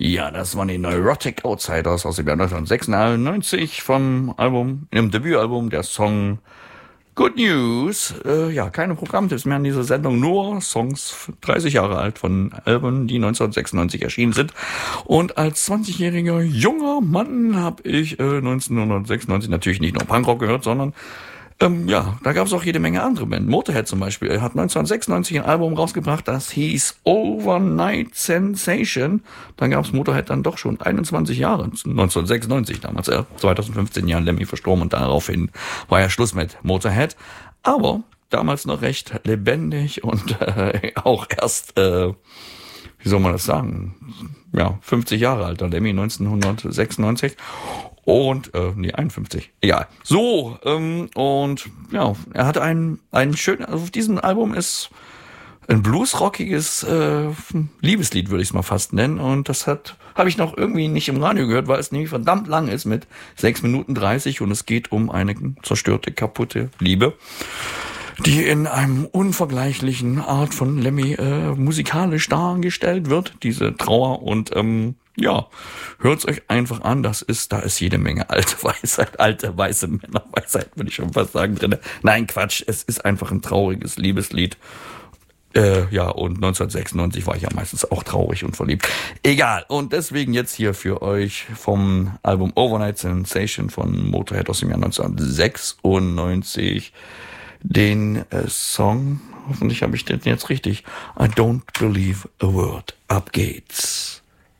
Ja, das waren die Neurotic Outsiders aus dem Jahr 1996 ihrem Debütalbum, der Song Good News. Ja, keine Programmtipps mehr in dieser Sendung, nur Songs 30 Jahre alt von Alben, die 1996 erschienen sind. Und als 20-jähriger junger Mann habe ich 1996 natürlich nicht nur Punkrock gehört, sondern ja, da gab es auch jede Menge andere Bands. Motorhead zum Beispiel hat 1996 ein Album rausgebracht, das hieß Overnight Sensation. Dann gab es Motorhead dann doch schon 21 Jahre, 1996 damals. 2015 Jahren Lemmy verstorben und daraufhin war ja Schluss mit Motorhead. Aber damals noch recht lebendig und auch erst, wie soll man das sagen, ja, 50 Jahre alt, der Lemmy 1996. Und, 51. Egal. So, und ja, er hat einen schönen, also auf diesem Album ist ein bluesrockiges Liebeslied, würde ich es mal fast nennen. Und das habe ich noch irgendwie nicht im Radio gehört, weil es nämlich verdammt lang ist mit 6 Minuten 30 und es geht um eine zerstörte, kaputte Liebe, die in einem unvergleichlichen Art von Lemmy musikalisch dargestellt wird, diese Trauer. Und ja, hört's euch einfach an, da ist jede Menge alte Weisheit, alte weiße Männerweisheit, würde ich schon fast sagen, drin. Nein, Quatsch, es ist einfach ein trauriges Liebeslied. Ja, und 1996 war ich ja meistens auch traurig und verliebt. Egal, und deswegen jetzt hier für euch vom Album Overnight Sensation von Motorhead aus dem Jahr 1996 den Song, hoffentlich habe ich den jetzt richtig, I Don't Believe a Word. Ab geht's.